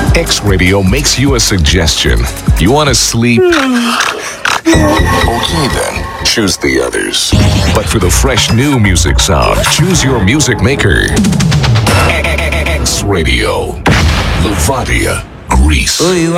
X Radio makes you a suggestion. You want to sleep? Okay then, choose the others. But for the fresh new music sound, choose your music maker. X Radio, Levadia, Greece.